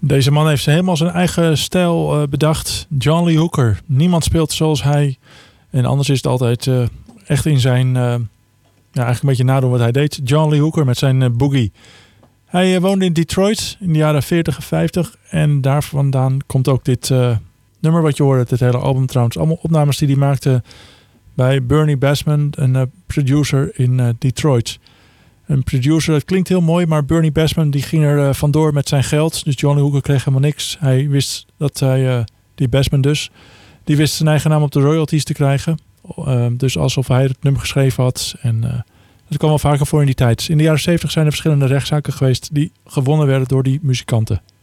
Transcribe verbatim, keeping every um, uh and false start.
Deze man heeft helemaal zijn eigen stijl uh, bedacht. John Lee Hooker. Niemand speelt zoals hij. En anders is het altijd uh, echt in zijn... Uh, ja, eigenlijk een beetje nadoen wat hij deed. John Lee Hooker met zijn uh, boogie. Hij uh, woonde in Detroit in de jaren veertig en vijftig. En daar vandaan komt ook dit uh, nummer wat je hoorde. Dit hele album trouwens. Allemaal opnames die hij maakte bij Bernie Bassman, een uh, producer in uh, Detroit. Een producer, dat klinkt heel mooi, maar Bernie Bassman die ging er uh, vandoor met zijn geld. Dus John Lee Hooker kreeg helemaal niks. Hij wist dat hij, uh, die Bassman dus, die wist zijn eigen naam op de royalties te krijgen. Uh, dus alsof hij het nummer geschreven had. En uh, dat kwam wel vaker voor in die tijd. In de jaren zeventig zijn er verschillende rechtszaken geweest die gewonnen werden door die muzikanten.